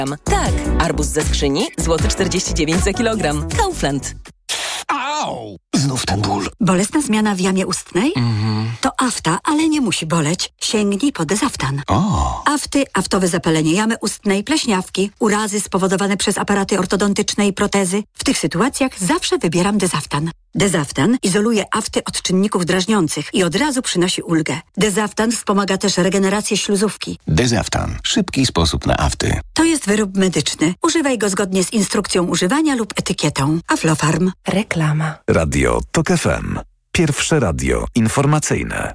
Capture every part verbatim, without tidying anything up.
Tak, arbuz ze skrzyni, złoty czterdzieści dziewięć za kilogram. Kaufland. Au! Znów ten ból. Bolesna zmiana w jamie ustnej? Mhm. To afta, ale nie musi boleć. Sięgnij po Dezaftan. O. Afty, aftowe zapalenie jamy ustnej, pleśniawki, urazy spowodowane przez aparaty ortodontyczne i protezy. W tych sytuacjach zawsze wybieram Dezaftan. Dezaftan izoluje afty od czynników drażniących i od razu przynosi ulgę. Dezaftan wspomaga też regenerację śluzówki. Dezaftan. Szybki sposób na afty. To jest wyrób medyczny. Używaj go zgodnie z instrukcją używania lub etykietą. Aflofarm. Reklama. Radio TOK F M. Pierwsze radio informacyjne.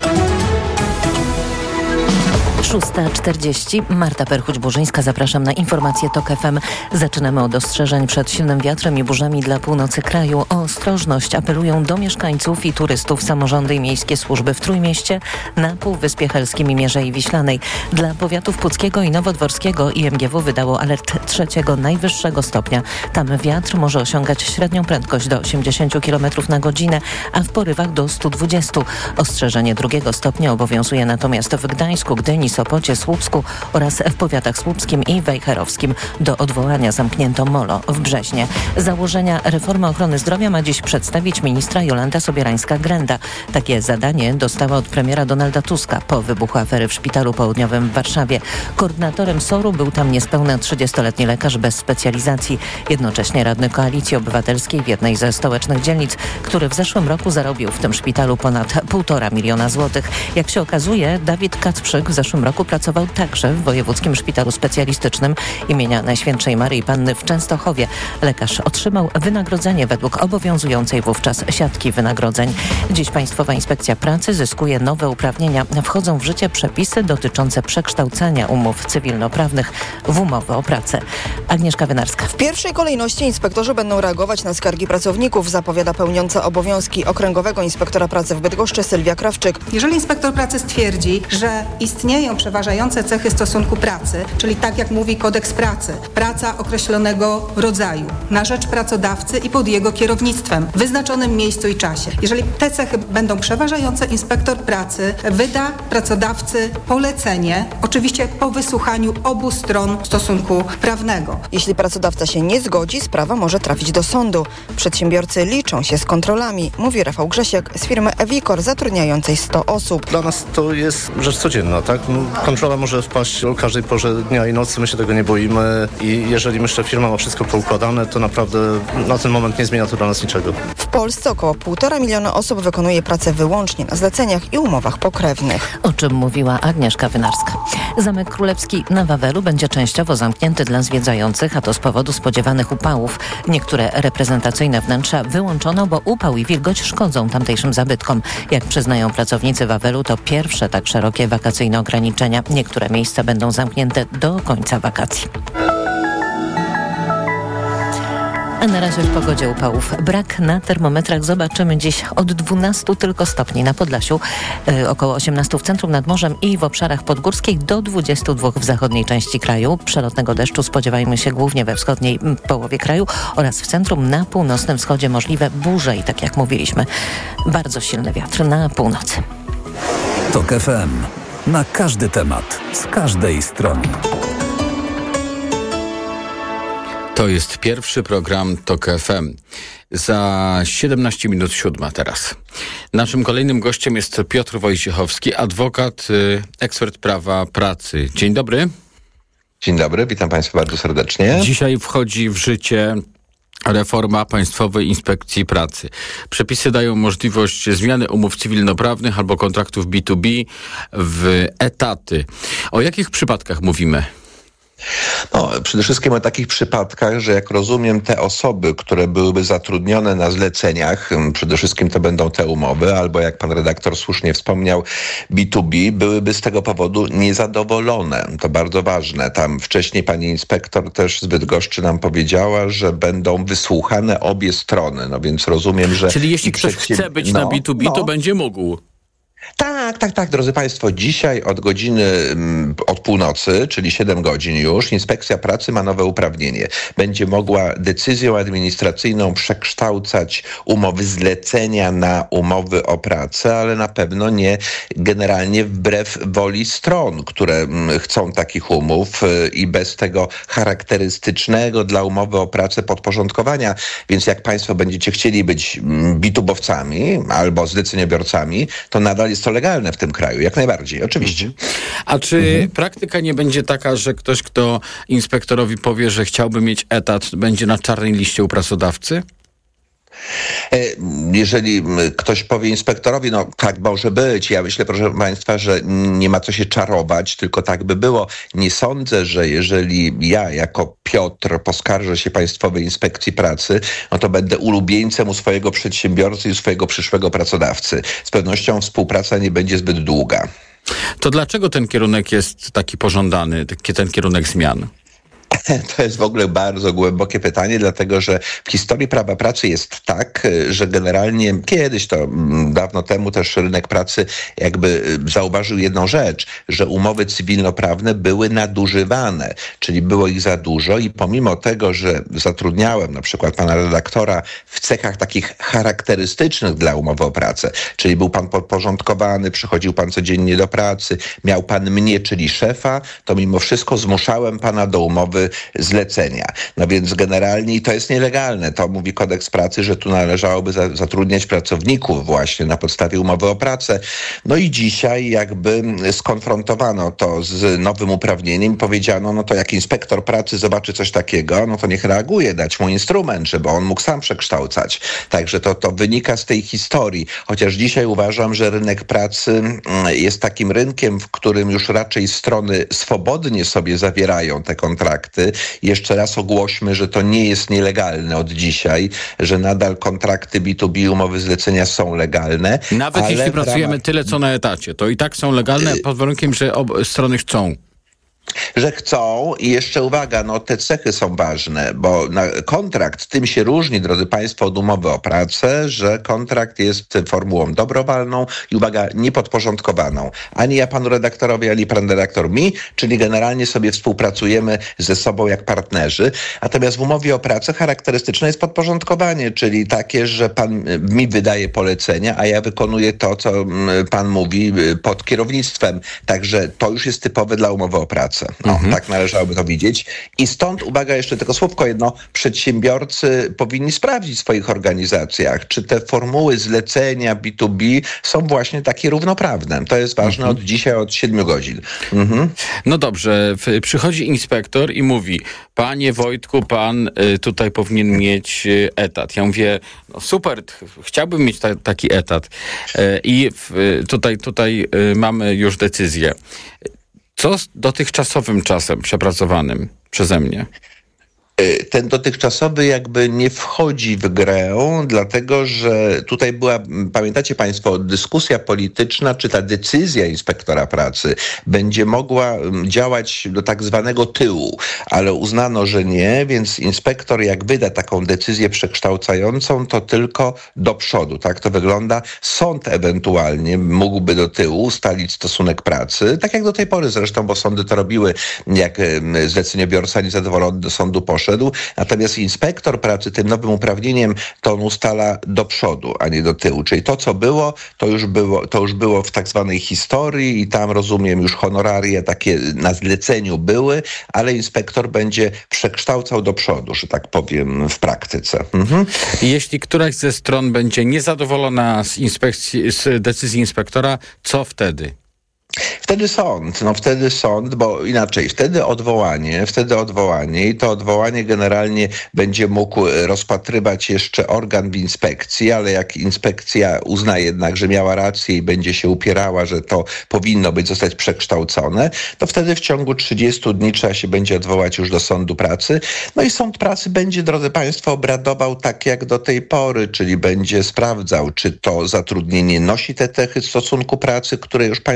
szósta czterdzieści. Marta Perchuć-Burzyńska. Zapraszam na informacje TOK F M. Zaczynamy od ostrzeżeń przed silnym wiatrem i burzami dla północy kraju. O ostrożność apelują do mieszkańców i turystów samorządy i miejskie służby w Trójmieście, na Półwyspie Helskim i Mierzei Wiślanej. Dla powiatów puckiego i nowodworskiego I M G W wydało alert trzeciego najwyższego stopnia. Tam wiatr może osiągać średnią prędkość do osiemdziesiąt kilometrów na godzinę, a w porywach do stu dwudziestu. Ostrzeżenie drugiego stopnia obowiązuje natomiast w Gdańsku, Gdyni, Sopocie, Słupsku oraz w powiatach słupskim i wejherowskim. Do odwołania zamknięto molo w Brzeźnie. Założenia reformy ochrony zdrowia ma dziś przedstawić ministra Jolanta Sobierańska-Grenda. Takie zadanie dostała od premiera Donalda Tuska po wybuchu afery w Szpitalu Południowym w Warszawie. Koordynatorem S O R-u był tam niespełna trzydziestoletni lekarz bez specjalizacji. Jednocześnie radny Koalicji Obywatelskiej w jednej ze stołecznych dzielnic, który w zeszłym roku zarobił w tym szpitalu ponad półtora miliona złotych. Jak się okazuje, Dawid Kacprzyk w zeszłym roku pracował także w Wojewódzkim Szpitalu Specjalistycznym imienia Najświętszej Maryi Panny w Częstochowie. Lekarz otrzymał wynagrodzenie według obowiązującej wówczas siatki wynagrodzeń. Dziś Państwowa Inspekcja Pracy zyskuje nowe uprawnienia. Wchodzą w życie przepisy dotyczące przekształcania umów cywilnoprawnych w umowy o pracę. Agnieszka Wynarska. W pierwszej kolejności inspektorzy będą reagować na skargi pracowników, zapowiada pełniąca obowiązki Okręgowego Inspektora Pracy w Bydgoszczy Sylwia Krawczyk. Jeżeli inspektor pracy stwierdzi, że istnieją przeważające cechy stosunku pracy, czyli tak jak mówi kodeks pracy, praca określonego rodzaju na rzecz pracodawcy i pod jego kierownictwem w wyznaczonym miejscu i czasie. Jeżeli te cechy będą przeważające, inspektor pracy wyda pracodawcy polecenie, oczywiście po wysłuchaniu obu stron stosunku prawnego. Jeśli pracodawca się nie zgodzi, sprawa może trafić do sądu. Przedsiębiorcy liczą się z kontrolami, mówi Rafał Grzesiak z firmy Ewikor zatrudniającej sto osób. Dla nas to jest rzecz codzienna, tak? Kontrola może wpaść o każdej porze dnia i nocy, my się tego nie boimy i jeżeli myślę, firma ma wszystko poukładane, to naprawdę na ten moment nie zmienia to dla nas niczego. W Polsce około półtora miliona osób wykonuje pracę wyłącznie na zleceniach i umowach pokrewnych. O czym mówiła Agnieszka Wynarska. Zamek Królewski na Wawelu będzie częściowo zamknięty dla zwiedzających, a to z powodu spodziewanych upałów. Niektóre reprezentacyjne wnętrza wyłączono, bo upał i wilgoć szkodzą tamtejszym zabytkom. Jak przyznają pracownicy Wawelu, to pierwsze tak szerokie wakacyjne ograniczenia. Niektóre miejsca będą zamknięte do końca wakacji. A na razie w pogodzie upałów brak. Na termometrach zobaczymy dziś od dwunastu tylko stopni na Podlasiu, yy, około osiemnastu w centrum, nad morzem i w obszarach podgórskich, do dwudziestu dwóch w zachodniej części kraju. Przelotnego deszczu spodziewajmy się głównie we wschodniej połowie kraju oraz w centrum. Na północnym wschodzie możliwe burze i tak jak mówiliśmy, bardzo silny wiatr na północy. TOK F M. Na każdy temat, z każdej strony. To jest pierwszy program TOK F M. Za siedemnaście minut siódma teraz. Naszym kolejnym gościem jest Piotr Wojciechowski, adwokat, y, ekspert prawa pracy. Dzień dobry. Dzień dobry, witam Państwa bardzo serdecznie. Dzisiaj wchodzi w życie reforma Państwowej Inspekcji Pracy. Przepisy dają możliwość zmiany umów cywilnoprawnych albo kontraktów B dwa B w etaty. O jakich przypadkach mówimy? No, przede wszystkim o takich przypadkach, że jak rozumiem, te osoby, które byłyby zatrudnione na zleceniach, przede wszystkim to będą te umowy, albo jak pan redaktor słusznie wspomniał, B dwa B, byłyby z tego powodu niezadowolone. To bardzo ważne. Tam wcześniej pani inspektor też z Bydgoszczy nam powiedziała, że będą wysłuchane obie strony. No więc rozumiem, że... Czyli jeśli ktoś przedsięb... chce być no, na B dwa B, no, to będzie mógł. Tak, Tak, tak, tak, drodzy Państwo, dzisiaj od godziny, od północy, czyli siedem godzin już, Inspekcja Pracy ma nowe uprawnienie. Będzie mogła decyzją administracyjną przekształcać umowy zlecenia na umowy o pracę, ale na pewno nie generalnie wbrew woli stron, które chcą takich umów i bez tego charakterystycznego dla umowy o pracę podporządkowania. Więc jak Państwo będziecie chcieli być bitubowcami albo zleceniobiorcami, to nadal jest to legalne w tym kraju, jak najbardziej, oczywiście. A czy mhm. praktyka nie będzie taka, że ktoś, kto inspektorowi powie, że chciałby mieć etat, będzie na czarnej liście u pracodawcy? Jeżeli ktoś powie inspektorowi, no tak może być. Ja myślę, proszę Państwa, że nie ma co się czarować, tylko tak by było. Nie sądzę, że jeżeli ja jako Piotr poskarżę się Państwowej Inspekcji Pracy, no to będę ulubieńcem u swojego przedsiębiorcy i u swojego przyszłego pracodawcy. Z pewnością współpraca nie będzie zbyt długa. To dlaczego ten kierunek jest taki pożądany, ten kierunek zmian? To jest w ogóle bardzo głębokie pytanie, dlatego że w historii prawa pracy jest tak, że generalnie kiedyś to dawno temu też rynek pracy jakby zauważył jedną rzecz, że umowy cywilnoprawne były nadużywane, czyli było ich za dużo i pomimo tego, że zatrudniałem na przykład pana redaktora w cechach takich charakterystycznych dla umowy o pracę, czyli był pan podporządkowany, przychodził pan codziennie do pracy, miał pan mnie, czyli szefa, to mimo wszystko zmuszałem pana do umowy zlecenia. No więc generalnie to jest nielegalne. To mówi kodeks pracy, że tu należałoby za, zatrudniać pracowników właśnie na podstawie umowy o pracę. No i dzisiaj jakby skonfrontowano to z nowym uprawnieniem i powiedziano, no to jak inspektor pracy zobaczy coś takiego, no to niech reaguje, dać mu instrument, żeby on mógł sam przekształcać. Także to, to wynika z tej historii. Chociaż dzisiaj uważam, że rynek pracy jest takim rynkiem, w którym już raczej strony swobodnie sobie zawierają te kontrakty. Jeszcze raz ogłośmy, że to nie jest nielegalne od dzisiaj, że nadal kontrakty B dwa B, umowy zlecenia są legalne. Nawet ale jeśli pracujemy ramach... tyle, co na etacie, to i tak są legalne pod warunkiem, że oba strony chcą. Że chcą i jeszcze uwaga, no te cechy są ważne, bo na kontrakt tym się różni, drodzy Państwo, od umowy o pracę, że kontrakt jest formułą dobrowolną i uwaga, niepodporządkowaną. Ani ja panu redaktorowi, ani pan redaktor mi, czyli generalnie sobie współpracujemy ze sobą jak partnerzy. Natomiast w umowie o pracę charakterystyczne jest podporządkowanie, czyli takie, że pan mi wydaje polecenia, a ja wykonuję to, co pan mówi pod kierownictwem. Także to już jest typowe dla umowy o pracę. No, mhm. tak należałoby to widzieć. I stąd, uwaga, jeszcze tylko słówko jedno, przedsiębiorcy powinni sprawdzić w swoich organizacjach, czy te formuły zlecenia B dwa B są właśnie takie równoprawne. To jest ważne mhm. od dzisiaj, od siedmiu godzin. Mhm. No dobrze, przychodzi inspektor i mówi, panie Wojtku, pan y, tutaj powinien mieć y, etat. Ja mówię, no super, chciałbym mieć ta, taki etat. Y, I y, tutaj, tutaj y, mamy już decyzję. Co z dotychczasowym czasem przepracowanym przeze mnie? Ten dotychczasowy jakby nie wchodzi w grę, dlatego że tutaj była, pamiętacie Państwo, dyskusja polityczna, czy ta decyzja inspektora pracy będzie mogła działać do tak zwanego tyłu, ale uznano, że nie, więc inspektor jak wyda taką decyzję przekształcającą, to tylko do przodu. Tak to wygląda. Sąd ewentualnie mógłby do tyłu ustalić stosunek pracy, tak jak do tej pory zresztą, bo sądy to robiły, jak zleceniobiorca niezadowolony do sądu poszedł. Natomiast inspektor pracy tym nowym uprawnieniem to on ustala do przodu, a nie do tyłu. Czyli to, co było, to już było, to już było w tak zwanej historii i tam, rozumiem, już honoraria takie na zleceniu były, ale inspektor będzie przekształcał do przodu, że tak powiem, w praktyce. Mhm. Jeśli któraś ze stron będzie niezadowolona z, inspekcji, z decyzji inspektora, co wtedy? Wtedy sąd, no wtedy sąd, bo inaczej, wtedy odwołanie, wtedy odwołanie i to odwołanie generalnie będzie mógł rozpatrywać jeszcze organ w inspekcji, ale jak inspekcja uzna jednak, że miała rację i będzie się upierała, że to powinno być zostać przekształcone, to wtedy w ciągu trzydziestu dni trzeba się będzie odwołać już do sądu pracy. No i sąd pracy będzie, drodzy Państwo, obradował tak jak do tej pory, czyli będzie sprawdzał, czy to zatrudnienie nosi te cechy stosunku pracy, które już Państwo znają,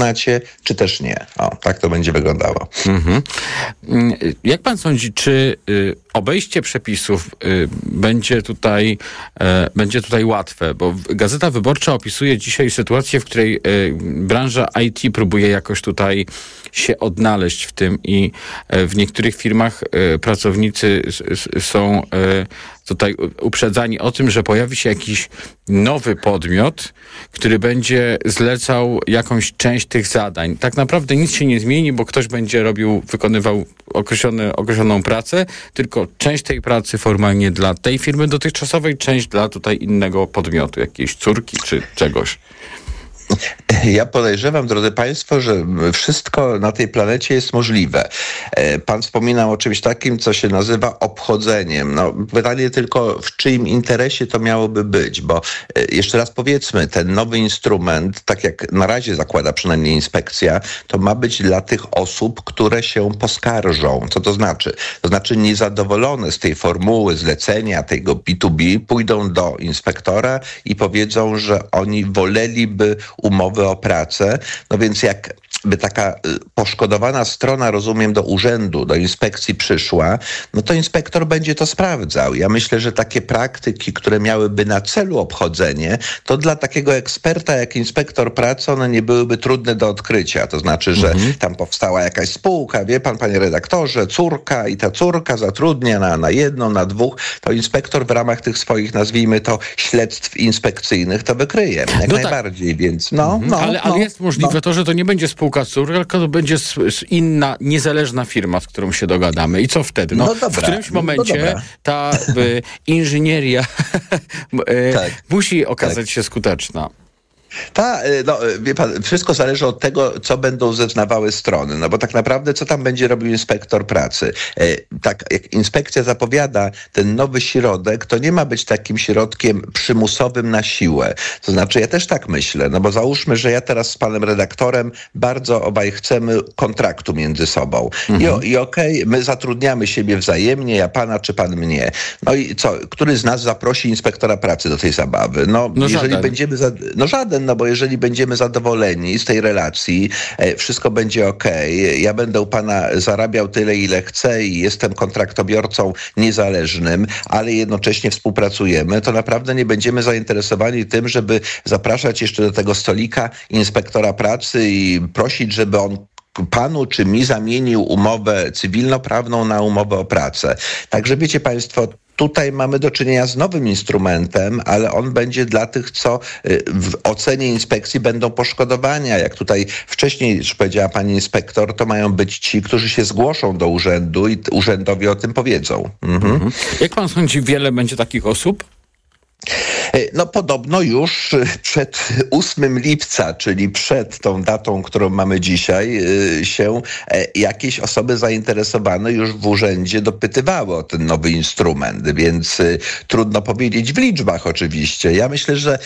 przyznacie, czy też nie. O, tak to będzie wyglądało. Mhm. Jak pan sądzi, czy y, obejście przepisów y, będzie tutaj y, będzie tutaj łatwe? Bo Gazeta Wyborcza opisuje dzisiaj sytuację, w której y, branża I T próbuje jakoś tutaj się odnaleźć w tym i y, w niektórych firmach y, pracownicy s, s, są y, tutaj uprzedzani o tym, że pojawi się jakiś nowy podmiot, który będzie zlecał jakąś część tych zadań. Tak naprawdę nic się nie zmieni, bo ktoś będzie robił, wykonywał określone, określoną pracę, tylko część tej pracy formalnie dla tej firmy dotychczasowej, część dla tutaj innego podmiotu, jakiejś córki czy czegoś. Ja podejrzewam, drodzy Państwo, że wszystko na tej planecie jest możliwe. Pan wspominał o czymś takim, co się nazywa obchodzeniem. No, pytanie tylko, w czyim interesie to miałoby być, bo jeszcze raz powiedzmy, ten nowy instrument, tak jak na razie zakłada przynajmniej inspekcja, to ma być dla tych osób, które się poskarżą. Co to znaczy? To znaczy niezadowolone z tej formuły zlecenia, tego B dwa B, pójdą do inspektora i powiedzą, że oni woleliby umowy o pracę. No więc jak by taka poszkodowana strona, rozumiem, do urzędu, do inspekcji przyszła, no to inspektor będzie to sprawdzał. Ja myślę, że takie praktyki, które miałyby na celu obchodzenie, to dla takiego eksperta jak inspektor pracy, one nie byłyby trudne do odkrycia. To znaczy, że mhm. tam powstała jakaś spółka, wie pan, panie redaktorze, córka i ta córka zatrudnia na, na jedną, na dwóch, to inspektor w ramach tych swoich, nazwijmy to, śledztw inspekcyjnych to wykryje. Jak no najbardziej, tak. Więc no, mhm. no. Ale, no, ale jest możliwe no. to, że to nie będzie spółka córka, tylko to będzie inna, niezależna firma, z którą się dogadamy. I co wtedy? No, no dobra, w którymś momencie no ta y, inżynieria y, tak. musi okazać tak. się skuteczna. Ta, no, wie pan, wszystko zależy od tego, co będą zeznawały strony, no bo tak naprawdę co tam będzie robił inspektor pracy? E, tak jak inspekcja zapowiada, ten nowy środek to nie ma być takim środkiem przymusowym na siłę. To znaczy, ja też tak myślę, no bo załóżmy, że ja teraz z panem redaktorem bardzo obaj chcemy kontraktu między sobą. Mhm. I, i okej, okay, my zatrudniamy siebie wzajemnie, ja pana czy pan mnie. No i co, który z nas zaprosi inspektora pracy do tej zabawy? No, no jeżeli żaden. będziemy... Za, no żaden, no bo jeżeli będziemy zadowoleni z tej relacji, e, wszystko będzie okej, okay, ja będę u pana zarabiał tyle, ile chcę i jestem kontraktobiorcą niezależnym, ale jednocześnie współpracujemy, to naprawdę nie będziemy zainteresowani tym, żeby zapraszać jeszcze do tego stolika inspektora pracy i prosić, żeby on panu czy mi zamienił umowę cywilnoprawną na umowę o pracę. Także wiecie państwo, tutaj mamy do czynienia z nowym instrumentem, ale on będzie dla tych, co w ocenie inspekcji będą poszkodowania. Jak tutaj wcześniej już powiedziała pani inspektor, to mają być ci, którzy się zgłoszą do urzędu i urzędowi o tym powiedzą. Mhm. Mhm. Jak pan sądzi, wiele będzie takich osób? No podobno już przed ósmego lipca, czyli przed tą datą, którą mamy dzisiaj, się jakieś osoby zainteresowane już w urzędzie dopytywały o ten nowy instrument, więc trudno powiedzieć w liczbach oczywiście. Ja myślę, że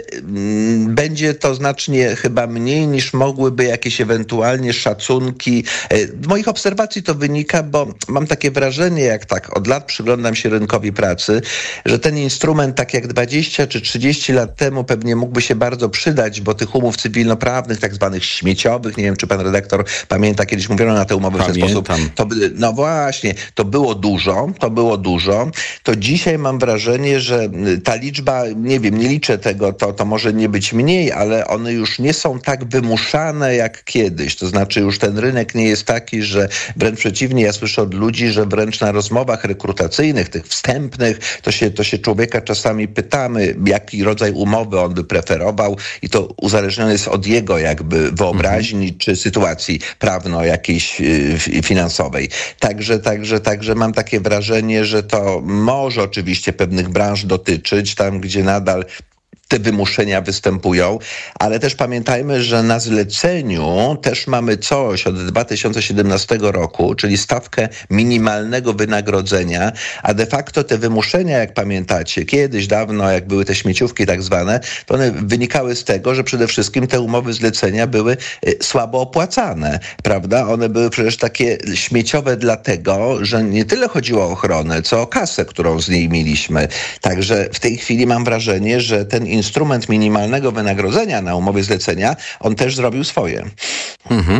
będzie to znacznie chyba mniej niż mogłyby jakieś ewentualnie szacunki. Z moich obserwacji to wynika, bo mam takie wrażenie, jak tak od lat przyglądam się rynkowi pracy, że ten instrument tak jak dwadzieścia czy trzydzieści lat temu pewnie mógłby się bardzo przydać, bo tych umów cywilnoprawnych, tak zwanych śmieciowych, nie wiem, czy pan redaktor pamięta, kiedyś mówiono na te umowy Pamiętam. w ten sposób. To, no właśnie, to było dużo, to było dużo. To dzisiaj mam wrażenie, że ta liczba, nie wiem, nie liczę tego, to, to może nie być mniej, ale one już nie są tak wymuszane jak kiedyś. To znaczy już ten rynek nie jest taki, że wręcz przeciwnie, ja słyszę od ludzi, że wręcz na rozmowach rekrutacyjnych, tych wstępnych, to się, to się człowieka czasami pytamy, jaki rodzaj umowy on by preferował i to uzależnione jest od jego jakby wyobraźni mhm. czy sytuacji prawno jakiejś y, finansowej. Także, także, także mam takie wrażenie, że to może oczywiście pewnych branż dotyczyć, tam gdzie nadal te wymuszenia występują, ale też pamiętajmy, że na zleceniu też mamy coś od dwa tysiące siedemnastego roku, czyli stawkę minimalnego wynagrodzenia, a de facto te wymuszenia, jak pamiętacie, kiedyś dawno, jak były te śmieciówki tak zwane, to one wynikały z tego, że przede wszystkim te umowy zlecenia były słabo opłacane, prawda? One były przecież takie śmieciowe dlatego, że nie tyle chodziło o ochronę, co o kasę, którą z niej mieliśmy. Także w tej chwili mam wrażenie, że ten instrument minimalnego wynagrodzenia na umowie zlecenia, on też zrobił swoje. Mhm.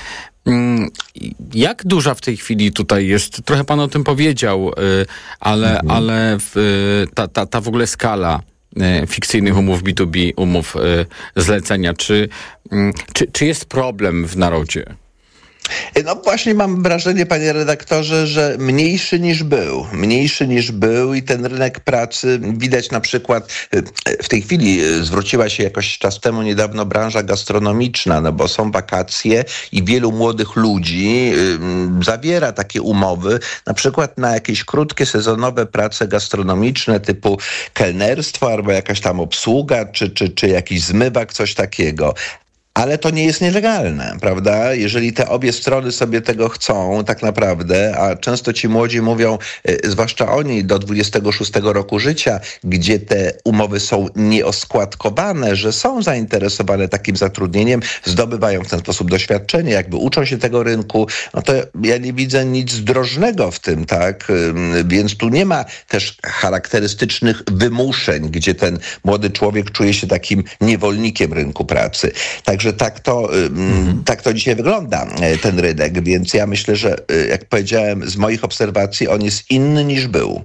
Jak duża w tej chwili tutaj jest, trochę pan o tym powiedział, ale, mhm. ale w, ta, ta, ta w ogóle skala fikcyjnych umów B dwa B, umów zlecenia, czy, czy, czy jest problem w narodzie? No właśnie mam wrażenie, panie redaktorze, że mniejszy niż był. Mniejszy niż był i ten rynek pracy widać na przykład, w tej chwili zwróciła się jakoś czas temu niedawno branża gastronomiczna, no bo są wakacje i wielu młodych ludzi y, zawiera takie umowy, na przykład na jakieś krótkie, sezonowe prace gastronomiczne typu kelnerstwo albo jakaś tam obsługa, czy, czy, czy jakiś zmywak, coś takiego. Ale to nie jest nielegalne, prawda? Jeżeli te obie strony sobie tego chcą tak naprawdę, a często ci młodzi mówią, y, zwłaszcza oni do dwudziestego szóstego roku życia, gdzie te umowy są nieoskładkowane, że są zainteresowane takim zatrudnieniem, zdobywają w ten sposób doświadczenie, jakby uczą się tego rynku, no to ja nie widzę nic zdrożnego w tym, tak? Y, więc tu nie ma też charakterystycznych wymuszeń, gdzie ten młody człowiek czuje się takim niewolnikiem rynku pracy. Także tak to, mhm. tak to dzisiaj wygląda, ten rynek, więc ja myślę, że jak powiedziałem, z moich obserwacji on jest inny niż był.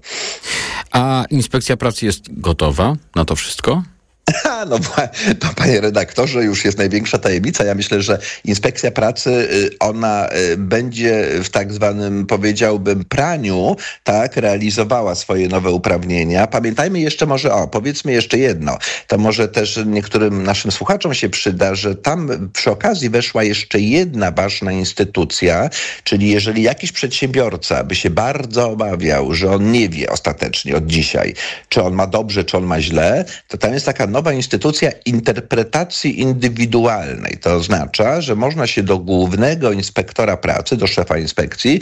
A Inspekcja Pracy jest gotowa na to wszystko? No to, panie redaktorze, już jest największa tajemnica. Ja myślę, że Inspekcja Pracy, ona będzie w tak zwanym, powiedziałbym, praniu, tak, realizowała swoje nowe uprawnienia. Pamiętajmy jeszcze może, o, powiedzmy jeszcze jedno. To może też niektórym naszym słuchaczom się przyda, że tam przy okazji weszła jeszcze jedna ważna instytucja, czyli jeżeli jakiś przedsiębiorca by się bardzo obawiał, że on nie wie ostatecznie od dzisiaj, czy on ma dobrze, czy on ma źle, to tam jest taka nowa instytucja interpretacji indywidualnej. To oznacza, że można się do głównego inspektora pracy, do szefa inspekcji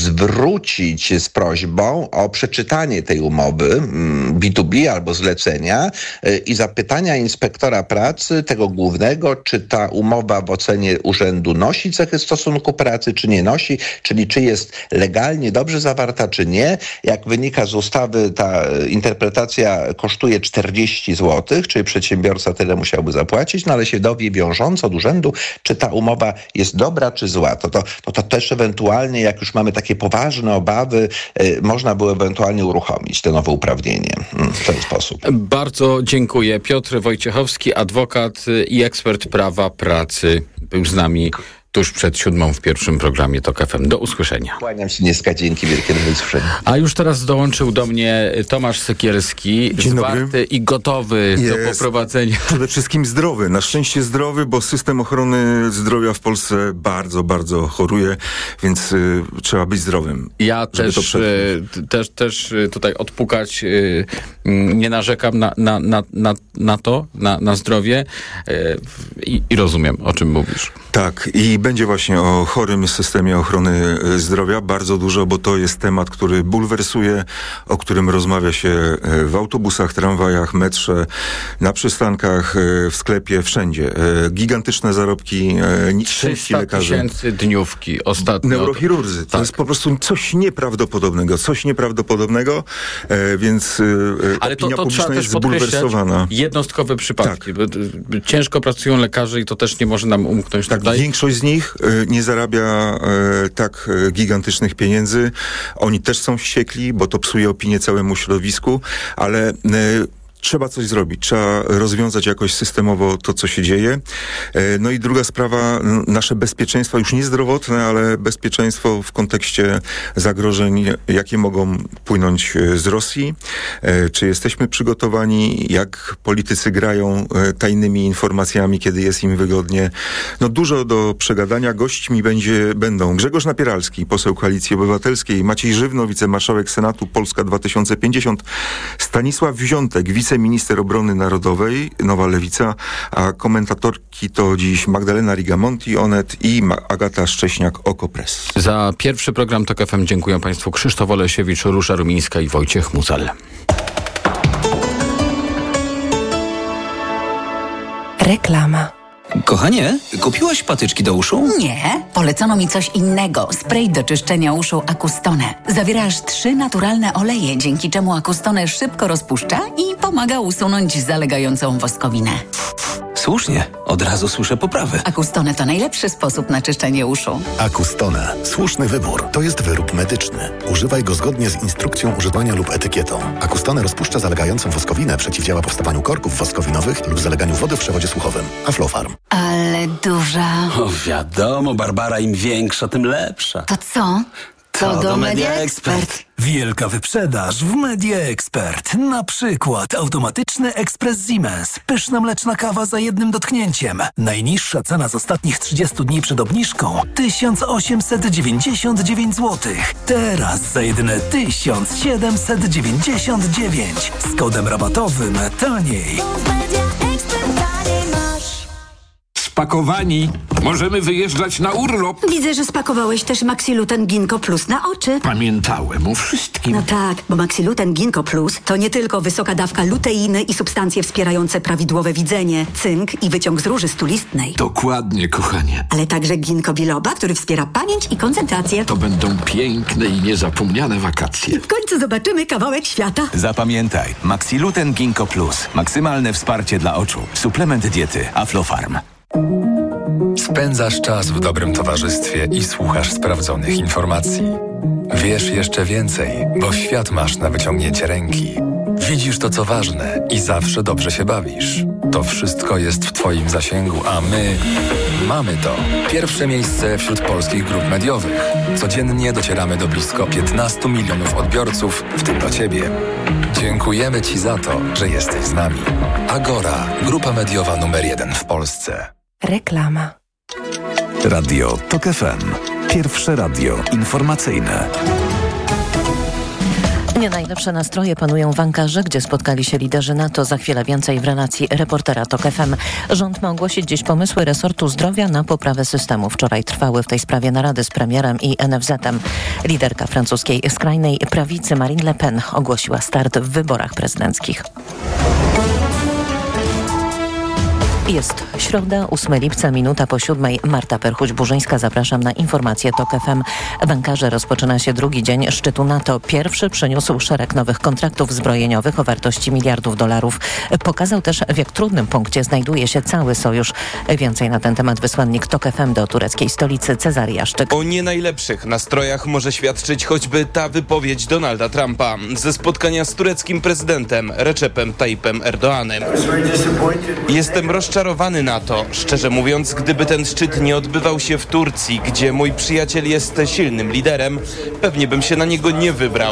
zwrócić z prośbą o przeczytanie tej umowy B dwa B albo zlecenia i zapytania inspektora pracy, tego głównego, czy ta umowa w ocenie urzędu nosi cechy stosunku pracy, czy nie nosi, czyli czy jest legalnie dobrze zawarta, czy nie. Jak wynika z ustawy, ta interpretacja kosztuje czterdzieści złotych, czyli przedsiębiorca tyle musiałby zapłacić, no ale się dowie wiążąco od urzędu, czy ta umowa jest dobra, czy zła. To, to, to, to też ewentualnie, jak już mamy takie poważne obawy, y, można było ewentualnie uruchomić to nowe uprawnienie y, w ten sposób. Bardzo dziękuję. Piotr Wojciechowski, adwokat i ekspert prawa pracy, był z nami tuż przed siódmą w pierwszym programie TOK F M. Do usłyszenia. Kłaniam się niska, dzięki wielkie, do usłyszenia. A już teraz dołączył do mnie Tomasz Sekierski, Dzień zwarty dobry. i gotowy Jest. do poprowadzenia. Przede wszystkim zdrowy, na szczęście zdrowy, bo system ochrony zdrowia w Polsce bardzo, bardzo choruje, więc y, trzeba być zdrowym. Ja też, y, też, też tutaj odpukać, y, nie narzekam na, na, na, na, na to, na, na zdrowie y, i, i rozumiem, o czym mówisz. Tak, i będzie właśnie o chorym systemie ochrony zdrowia bardzo dużo, bo to jest temat, który bulwersuje, o którym rozmawia się w autobusach, tramwajach, metrze, na przystankach, w sklepie, wszędzie. Gigantyczne zarobki, nici lekarzy. trzysta tysięcy dniówki ostatnio. Neurochirurdzy. To tak. jest po prostu coś nieprawdopodobnego, coś nieprawdopodobnego, więc Ale opinia to, to publiczna trzeba jest też podkreślać zbulwersowana. jednostkowe przypadki. Tak. Bo ciężko pracują lekarze i to też nie może nam umknąć Tak, tutaj. większość z nich y, nie zarabia y, tak y, gigantycznych pieniędzy. Oni też są wściekli, bo to psuje opinię całemu środowisku, ale y, trzeba coś zrobić, trzeba rozwiązać jakoś systemowo to, co się dzieje. No i druga sprawa, nasze bezpieczeństwo, już nie zdrowotne, ale bezpieczeństwo w kontekście zagrożeń, jakie mogą płynąć z Rosji. Czy jesteśmy przygotowani, jak politycy grają tajnymi informacjami, kiedy jest im wygodnie. No dużo do przegadania. Gośćmi będzie, będą Grzegorz Napieralski, poseł Koalicji Obywatelskiej, Maciej Żywno, wicemarszałek Senatu Polska dwa tysiące pięćdziesiąt, Stanisław Wziątek, wiceminister obrony narodowej, Nowa Lewica, a komentatorki to dziś Magdalena Rigamonti, Onet i Agata Szcześniak, Okopres. Za pierwszy program TOK F M dziękuję Państwu Krzysztof Olesiewicz, Róża Rumińska i Wojciech Muzel. Reklama. Kochanie, kupiłaś patyczki do uszu? Nie, polecono mi coś innego. Spray do czyszczenia uszu Acustone. Zawiera aż trzy naturalne oleje, dzięki czemu Acustone szybko rozpuszcza i pomaga usunąć zalegającą woskowinę. Słusznie, od razu słyszę poprawę. Acustone to najlepszy sposób na czyszczenie uszu. Acustone. Słuszny wybór. To jest wyrób medyczny. Używaj go zgodnie z instrukcją używania lub etykietą. Acustone rozpuszcza zalegającą woskowinę, przeciwdziała powstawaniu korków woskowinowych lub zaleganiu wody w przewodzie słuchowym. Aflofarm. Ale duża. O, wiadomo, Barbara, im większa, tym lepsza. To co? To, to do Media Expert. Wielka wyprzedaż w Media Expert. Na przykład automatyczny ekspres Siemens. Pyszna mleczna kawa za jednym dotknięciem. Najniższa cena z ostatnich trzydziestu dni przed obniżką tysiąc osiemset dziewięćdziesiąt dziewięć złotych. Teraz za jedyne tysiąc siedemset dziewięćdziesiąt dziewięć. Z kodem rabatowym taniej. Spakowani. Możemy wyjeżdżać na urlop. Widzę, że spakowałeś też Maxiluten Ginkgo Plus na oczy. Pamiętałem o wszystkim. No tak, bo Maxiluten Ginkgo Plus to nie tylko wysoka dawka luteiny i substancje wspierające prawidłowe widzenie, cynk i wyciąg z róży stulistnej. Dokładnie, kochanie. Ale także ginkgo biloba, który wspiera pamięć i koncentrację. To będą piękne i niezapomniane wakacje. W końcu zobaczymy kawałek świata. Zapamiętaj, Maxiluten Ginkgo Plus. Maksymalne wsparcie dla oczu. Suplement diety Aflofarm. Spędzasz czas w dobrym towarzystwie i słuchasz sprawdzonych informacji. Wiesz jeszcze więcej, bo świat masz na wyciągnięcie ręki. Widzisz to, co ważne i zawsze dobrze się bawisz. To wszystko jest w Twoim zasięgu, a my mamy to. Pierwsze miejsce wśród polskich grup mediowych. Codziennie docieramy do blisko piętnastu milionów odbiorców, w tym do Ciebie. Dziękujemy Ci za to, że jesteś z nami. Agora, grupa mediowa numer jeden w Polsce. Reklama. Radio TOK F M. Pierwsze radio informacyjne. Nie najlepsze nastroje panują w Ankarze, gdzie spotkali się liderzy NATO. Za chwilę więcej w relacji reportera TOK F M. Rząd ma ogłosić dziś pomysły resortu zdrowia na poprawę systemu. Wczoraj trwały w tej sprawie narady z premierem i N F Z-em. Liderka francuskiej skrajnej prawicy Marine Le Pen ogłosiła start w wyborach prezydenckich. Jest środa, ósmego lipca, minuta po siódmej. Marta Perchuć-Burzyńska, zapraszam na informacje TOK F M. W Ankarze rozpoczyna się drugi dzień szczytu NATO. Pierwszy przyniósł szereg nowych kontraktów zbrojeniowych o wartości miliardów dolarów. Pokazał też, w jak trudnym punkcie znajduje się cały sojusz. Więcej na ten temat wysłannik TOK F M do tureckiej stolicy Cezary Jaszczyk. O nie najlepszych nastrojach może świadczyć choćby ta wypowiedź Donalda Trumpa ze spotkania z tureckim prezydentem Recepem Tayyipem Erdoğanem. Jestem rozczarowany na to. Szczerze mówiąc, gdyby ten szczyt nie odbywał się w Turcji, gdzie mój przyjaciel jest silnym liderem, pewnie bym się na niego nie wybrał.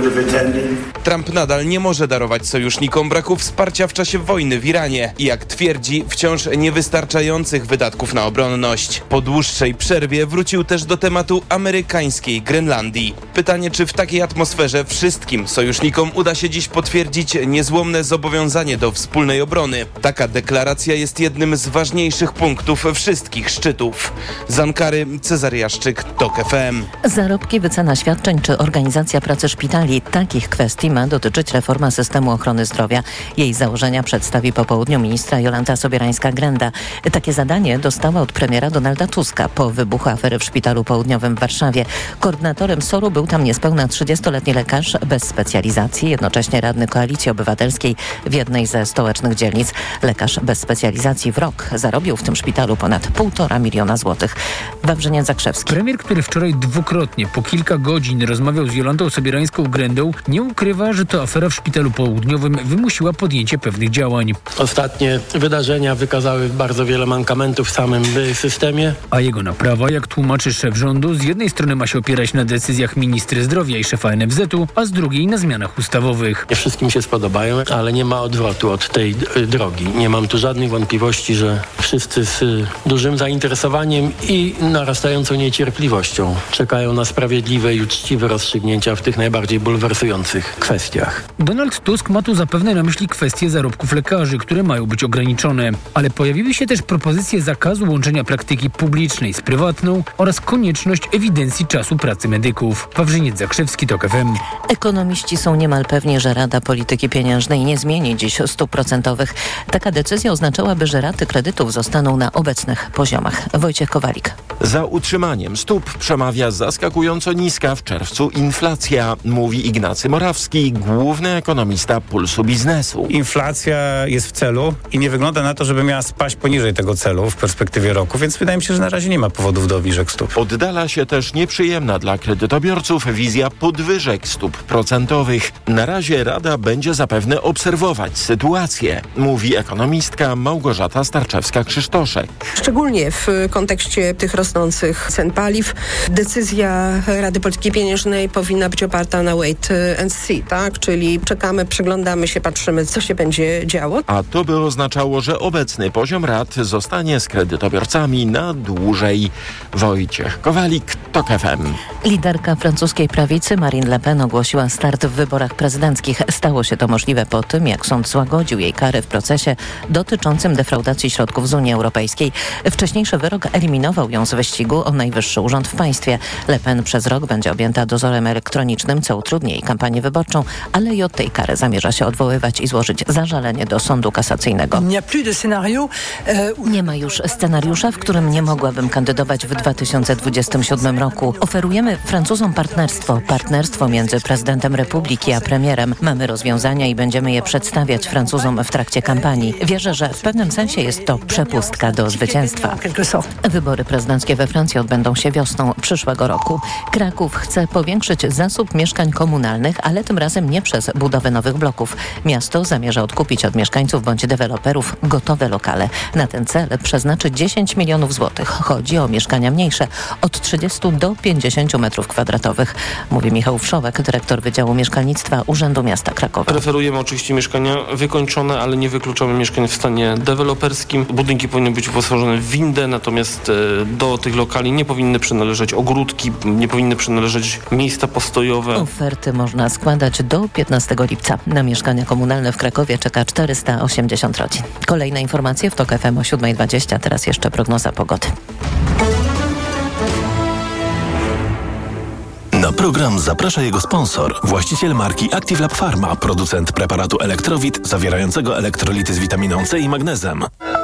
Trump nadal nie może darować sojusznikom braku wsparcia w czasie wojny w Iranie i, jak twierdzi, wciąż niewystarczających wydatków na obronność. Po dłuższej przerwie wrócił też do tematu amerykańskiej Grenlandii. Pytanie, czy w takiej atmosferze wszystkim sojusznikom uda się dziś potwierdzić niezłomne zobowiązanie do wspólnej obrony. Taka deklaracja jest jednym z ważniejszych punktów wszystkich szczytów. Z Ankary Cezary Jaszczyk, TOK F M. Zarobki, wycena świadczeń czy organizacja pracy szpitali. Takich kwestii ma dotyczyć reforma systemu ochrony zdrowia. Jej założenia przedstawi po południu ministra Jolanta Sobierańska-Grenda. Takie zadanie dostała od premiera Donalda Tuska po wybuchu afery w Szpitalu Południowym w Warszawie. Koordynatorem S O R-u był tam niespełna trzydziestoletni lekarz bez specjalizacji, jednocześnie radny Koalicji Obywatelskiej w jednej ze stołecznych dzielnic. Lekarz bez specjalizacji w rok zarobił w tym szpitalu ponad półtora miliona złotych. Wawrzyniec Zakrzewski. Premier, który wczoraj dwukrotnie po kilka godzin rozmawiał z Jolantą Sobierańską-Grendą, nie ukrywa, że to afera w Szpitalu Południowym wymusiła podjęcie pewnych działań. Ostatnie wydarzenia wykazały bardzo wiele mankamentów w samym systemie. A jego naprawa, jak tłumaczy szef rządu, z jednej strony ma się opierać na decyzjach ministry zdrowia i szefa N F Z-u, a z drugiej na zmianach ustawowych. Nie wszystkim się spodobają, ale nie ma odwrotu od tej d- drogi. Nie mam tu żadnych wątpliwości, że wszyscy z y, dużym zainteresowaniem i narastającą niecierpliwością czekają na sprawiedliwe i uczciwe rozstrzygnięcia w tych najbardziej bulwersujących kwestiach. Donald Tusk ma tu zapewne na myśli kwestie zarobków lekarzy, które mają być ograniczone. Ale pojawiły się też propozycje zakazu łączenia praktyki publicznej z prywatną oraz konieczność ewidencji czasu pracy medyków. Wawrzyniec Zakrzewski, TOK F M. Ekonomiści są niemal pewni, że Rada Polityki Pieniężnej nie zmieni dziś stóp procentowych. Taka decyzja oznaczała chciałaby, że raty kredytów zostaną na obecnych poziomach. Wojciech Kowalik. Za utrzymaniem stóp przemawia zaskakująco niska w czerwcu inflacja, mówi Ignacy Morawski, główny ekonomista Pulsu Biznesu. Inflacja jest w celu i nie wygląda na to, żeby miała spaść poniżej tego celu w perspektywie roku, więc wydaje mi się, że na razie nie ma powodów do obniżek stóp. Oddala się też nieprzyjemna dla kredytobiorców wizja podwyżek stóp procentowych. Na razie Rada będzie zapewne obserwować sytuację, mówi ekonomistka Małgorzata Starczewska-Krzysztoszek. Szczególnie w kontekście tych rosnących cen paliw decyzja Rady Polityki Pieniężnej powinna być oparta na wait and see, tak? Czyli czekamy, przyglądamy się, patrzymy, co się będzie działo. A to by oznaczało, że obecny poziom rat zostanie z kredytobiorcami na dłużej. Wojciech Kowalik, TOK F M. Liderka francuskiej prawicy Marine Le Pen ogłosiła start w wyborach prezydenckich. Stało się to możliwe po tym, jak sąd złagodził jej kary w procesie dotyczącym defraudacji środków z Unii Europejskiej. Wcześniejszy wyrok eliminował ją z wyścigu o najwyższy urząd w państwie. Le Pen przez rok będzie objęta dozorem elektronicznym, co utrudni jej kampanię wyborczą, ale i od tej kary zamierza się odwoływać i złożyć zażalenie do sądu kasacyjnego. Nie ma już scenariusza, w którym nie mogłabym kandydować w dwa tysiące dwudziestym siódmym roku. Oferujemy Francuzom partnerstwo. Partnerstwo między prezydentem Republiki a premierem. Mamy rozwiązania i będziemy je przedstawiać Francuzom w trakcie kampanii. Wierzę, że w pewnym sensie jest to przepustka do zwycięstwa. Wybory prezydenckie we Francji odbędą się wiosną przyszłego roku. Kraków chce powiększyć zasób mieszkań komunalnych, ale tym razem nie przez budowę nowych bloków. Miasto zamierza odkupić od mieszkańców bądź deweloperów gotowe lokale. Na ten cel przeznaczy dziesięć milionów złotych. Chodzi o mieszkania mniejsze, od trzydziestu do pięćdziesięciu metrów kwadratowych, mówi Michał Wszołek, dyrektor Wydziału Mieszkalnictwa Urzędu Miasta Krakowa. Preferujemy oczywiście mieszkania wykończone, ale nie wykluczamy mieszkań w stanie deweloperskim. Budynki powinny być wyposażone w windę, natomiast do tych lokali nie powinny przynależeć ogródki, nie powinny przynależeć miejsca postojowe. Oferty można składać do piętnastego lipca. Na mieszkania komunalne w Krakowie czeka czterysta osiemdziesiąt rodzin. Kolejne informacje w TOK F M o siódma dwadzieścia. Teraz jeszcze prognoza pogody. Na program zaprasza jego sponsor, właściciel marki Active Lab Pharma, producent preparatu Elektrowit zawierającego elektrolity z witaminą C i magnezem.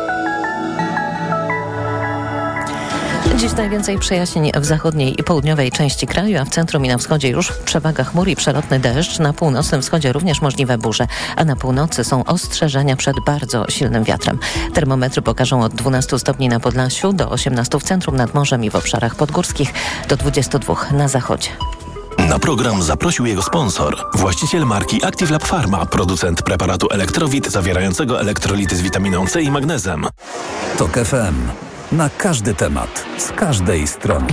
Dziś najwięcej przejaśnień w zachodniej i południowej części kraju, a w centrum i na wschodzie już przewaga chmur i przelotny deszcz. Na północnym wschodzie również możliwe burze, a na północy są ostrzeżenia przed bardzo silnym wiatrem. Termometry pokażą od dwunastu stopni na Podlasiu do osiemnastu w centrum, nad morzem i w obszarach podgórskich, do dwudziestu dwóch na zachodzie. Na program zaprosił jego sponsor, właściciel marki Active Lab Pharma, producent preparatu Elektrowit zawierającego elektrolity z witaminą C i magnezem. TOK F M. Na każdy temat, z każdej strony.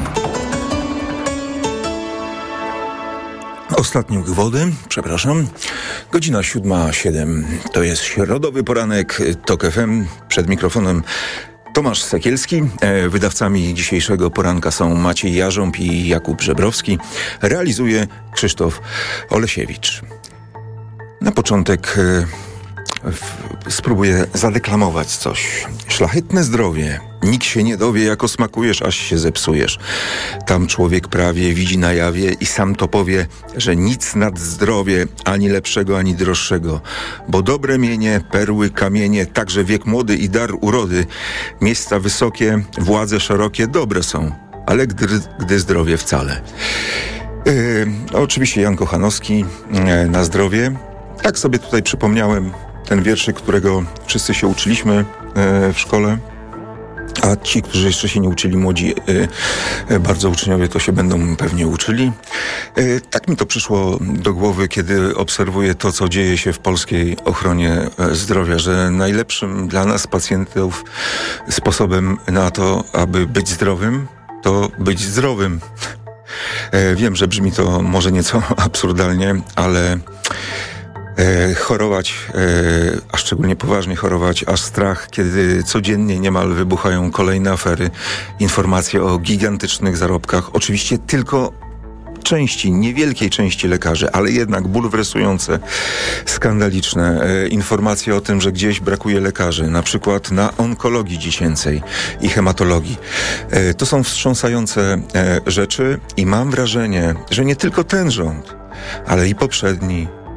Ostatni łyk wody, przepraszam. Godzina siódma siedem. To jest środowy poranek TOK F M. Przed mikrofonem Tomasz Sekielski. Wydawcami dzisiejszego poranka są Maciej Jarząb i Jakub Żebrowski. Realizuje Krzysztof Olesiewicz. Na początek spróbuję zadeklamować coś. Szlachetne zdrowie. Nikt się nie dowie, jako smakujesz, aż się zepsujesz. Tam człowiek prawie widzi na jawie i sam to powie, że nic nad zdrowie, ani lepszego, ani droższego. Bo dobre mienie, perły, kamienie, także wiek młody i dar urody, miejsca wysokie, władze szerokie, dobre są, ale gdy, gdy zdrowie wcale. Yy, oczywiście Jan Kochanowski, yy, na zdrowie. Tak sobie tutaj przypomniałem ten wierszyk, którego wszyscy się uczyliśmy yy, w szkole. A ci, którzy jeszcze się nie uczyli, młodzi, y, y, bardzo uczniowie, to się będą pewnie uczyli. Y, tak mi to przyszło do głowy, kiedy obserwuję to, co dzieje się w polskiej ochronie zdrowia, że najlepszym dla nas, pacjentów, sposobem na to, aby być zdrowym, to być zdrowym. Y, wiem, że brzmi to może nieco absurdalnie, ale E, chorować, e, a szczególnie poważnie chorować, aż strach, kiedy codziennie niemal wybuchają kolejne afery, informacje o gigantycznych zarobkach, oczywiście tylko części, niewielkiej części lekarzy, ale jednak bulwersujące, skandaliczne e, informacje o tym, że gdzieś brakuje lekarzy, na przykład na onkologii dziecięcej i hematologii. E, to są wstrząsające e, rzeczy i mam wrażenie, że nie tylko ten rząd, ale i poprzedni,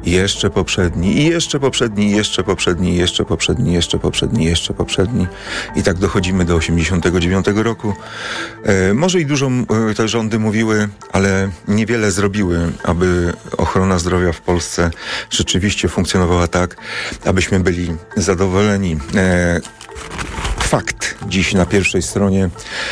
jeszcze poprzedni, i jeszcze poprzedni, i jeszcze poprzedni, i jeszcze poprzedni, jeszcze poprzedni, jeszcze poprzedni. I tak dochodzimy do osiemdziesiątego dziewiątego roku. E, może i dużo e, te rządy mówiły, ale niewiele zrobiły, aby ochrona zdrowia w Polsce rzeczywiście funkcjonowała tak, abyśmy byli zadowoleni. E, fakt dziś na pierwszej stronie,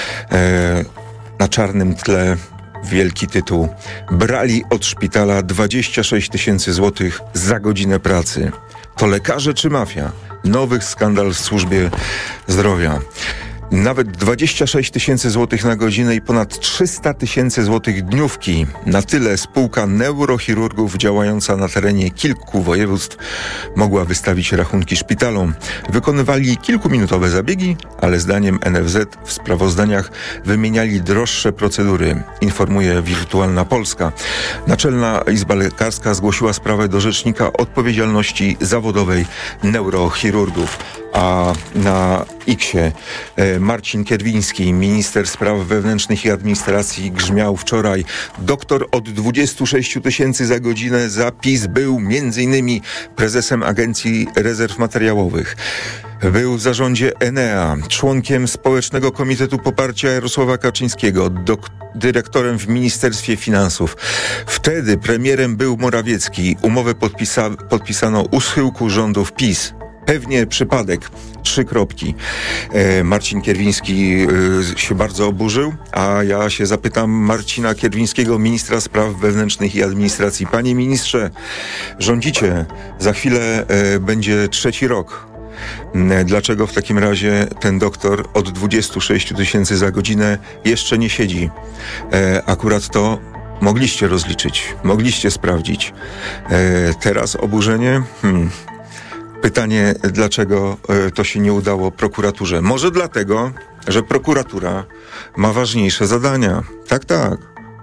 e, na czarnym tle wielki tytuł. Brali od szpitala dwadzieścia sześć tysięcy złotych za godzinę pracy. To lekarze czy mafia? Nowy skandal w służbie zdrowia. Nawet dwadzieścia sześć tysięcy złotych na godzinę i ponad trzysta tysięcy złotych dniówki. Na tyle spółka neurochirurgów działająca na terenie kilku województw mogła wystawić rachunki szpitalom. Wykonywali kilkuminutowe zabiegi, ale zdaniem N F Z w sprawozdaniach wymieniali droższe procedury, informuje Wirtualna Polska. Naczelna Izba Lekarska zgłosiła sprawę do Rzecznika Odpowiedzialności Zawodowej Neurochirurgów. A na X-ie Marcin Kierwiński, minister spraw wewnętrznych i administracji, grzmiał wczoraj: doktor od dwudziestu sześciu tysięcy za godzinę za PiS był między innymi prezesem Agencji Rezerw Materiałowych. Był w zarządzie Enea, członkiem Społecznego Komitetu Poparcia Jarosława Kaczyńskiego, dok- dyrektorem w Ministerstwie Finansów. Wtedy premierem był Morawiecki. Umowę podpisa- podpisano u schyłku rządów PiS. Pewnie przypadek. Trzy kropki. E, Marcin Kierwiński e, się bardzo oburzył, a ja się zapytam Marcina Kierwińskiego, ministra spraw wewnętrznych i administracji. Panie ministrze, rządzicie. Za chwilę e, będzie trzeci rok. E, dlaczego w takim razie ten doktor od dwudziestu sześciu tysięcy za godzinę jeszcze nie siedzi? E, akurat to mogliście rozliczyć. Mogliście sprawdzić. E, teraz oburzenie? Hmm. Pytanie, dlaczego y, to się nie udało prokuraturze? Może dlatego, że prokuratura ma ważniejsze zadania. Tak, tak.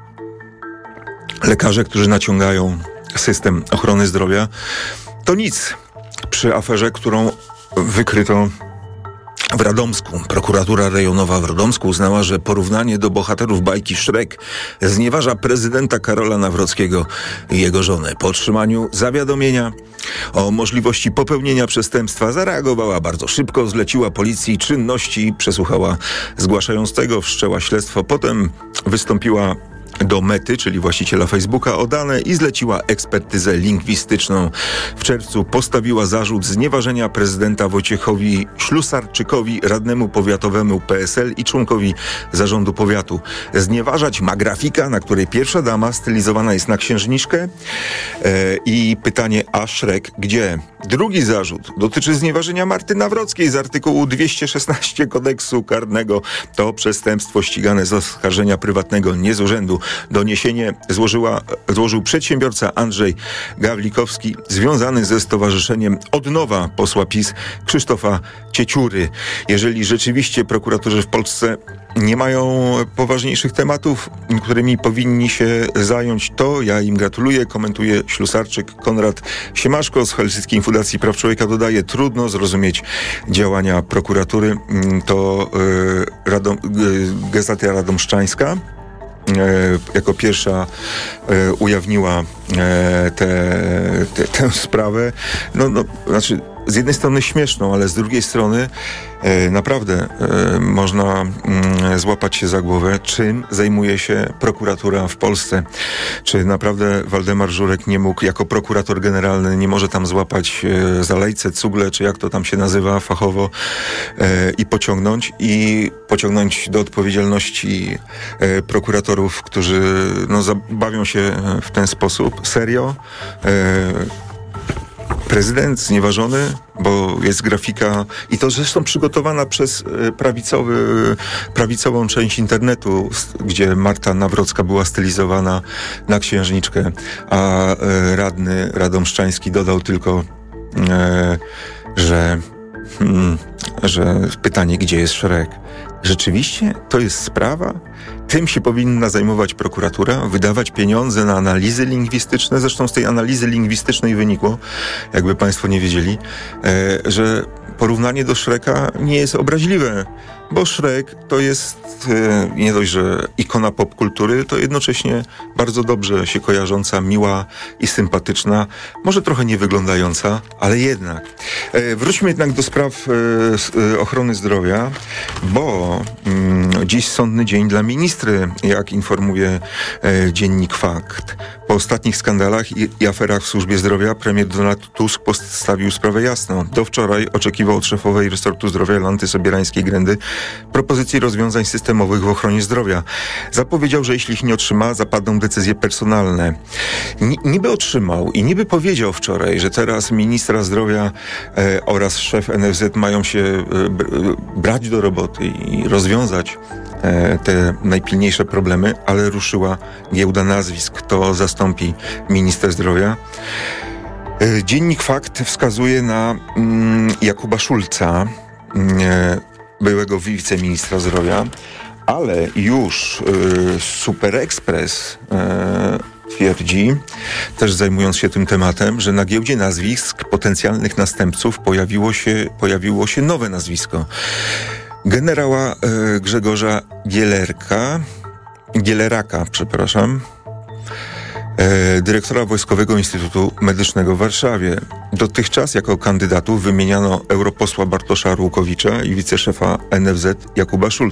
Lekarze, którzy naciągają system ochrony zdrowia, to nic przy aferze, którą wykryto w Radomsku. Prokuratura rejonowa w Radomsku uznała, że porównanie do bohaterów bajki Shrek znieważa prezydenta Karola Nawrockiego i jego żonę. Po otrzymaniu zawiadomienia o możliwości popełnienia przestępstwa zareagowała bardzo szybko, zleciła policji czynności, przesłuchała zgłaszającego, wszczęła śledztwo, potem wystąpiła do Mety, czyli właściciela Facebooka, o dane i zleciła ekspertyzę lingwistyczną. W czerwcu postawiła zarzut znieważenia prezydenta Wojciechowi Ślusarczykowi, radnemu powiatowemu P S L i członkowi zarządu powiatu. Znieważać ma grafika, na której pierwsza dama stylizowana jest na księżniczkę. E, I pytanie, a Szrek gdzie? Drugi zarzut dotyczy znieważenia Marty Nawrockiej z artykułu dwieście szesnaście kodeksu karnego. To przestępstwo ścigane z oskarżenia prywatnego, nie z urzędu. Doniesienie złożyła, złożył przedsiębiorca Andrzej Gawlikowski, związany ze stowarzyszeniem Odnowa posła PiS Krzysztofa Cieciury. Jeżeli rzeczywiście prokuratorzy w Polsce nie mają poważniejszych tematów, którymi powinni się zająć, to ja im gratuluję. Komentuje Ślusarczyk. Konrad Siemaszko z Helsyckiej Fundacji Praw Człowieka dodaje: trudno zrozumieć działania prokuratury. To yy, Radom, yy, Gazeta Radomszczańska E, jako pierwsza e, ujawniła e, te, te, tę sprawę. No, no, znaczy, z jednej strony śmieszną, ale z drugiej strony e, naprawdę e, można mm, złapać się za głowę, czym zajmuje się prokuratura w Polsce. Czy naprawdę Waldemar Żurek nie mógł, jako prokurator generalny, nie może tam złapać e, za lejce, cugle, czy jak to tam się nazywa fachowo, e, i pociągnąć, i pociągnąć do odpowiedzialności e, prokuratorów, którzy no, zabawią się w ten sposób. Serio? E, Prezydent znieważony, bo jest grafika, i to zresztą przygotowana przez prawicowy, prawicową część internetu, gdzie Marta Nawrocka była stylizowana na księżniczkę, a radny radomszczański dodał tylko, że, że pytanie, gdzie jest Szrek? Rzeczywiście to jest sprawa? Tym się powinna zajmować prokuratura, wydawać pieniądze na analizy lingwistyczne. Zresztą z tej analizy lingwistycznej wynikło, jakby państwo nie wiedzieli, e, że porównanie do Szreka nie jest obraźliwe. bo Shrek to jest e, nie dość, że ikona popkultury, to jednocześnie bardzo dobrze się kojarząca, miła i sympatyczna, może trochę nie wyglądająca, ale jednak. E, wróćmy jednak do spraw e, ochrony zdrowia, bo mm, dziś sądny dzień dla ministry, jak informuje e, dziennik Fakt. Po ostatnich skandalach i, i aferach w służbie zdrowia premier Donald Tusk postawił sprawę jasno. Do wczoraj oczekiwał od szefowej resortu zdrowia Jolanty Sobierańskiej-Grendy propozycji rozwiązań systemowych w ochronie zdrowia. Zapowiedział, że jeśli ich nie otrzyma, zapadną decyzje personalne. N- niby otrzymał i niby powiedział wczoraj, że teraz ministra zdrowia e, oraz szef N F Z mają się e, b- brać do roboty i rozwiązać e, te najpilniejsze problemy, ale ruszyła giełda nazwisk. Kto zastąpi ministra zdrowia? E, dziennik Fakt wskazuje na mm, Jakuba Szulca, e, byłego wiceministra zdrowia, ale już y, Super Express y, twierdzi, też zajmując się tym tematem, że na giełdzie nazwisk potencjalnych następców pojawiło się, pojawiło się nowe nazwisko. Generała y, Grzegorza Gielerka, Gieleraka, przepraszam, dyrektora Wojskowego Instytutu Medycznego w Warszawie. Dotychczas jako kandydatów wymieniano europosła Bartosza Arłukowicza i wiceszefa N F Z Jakuba Szulca.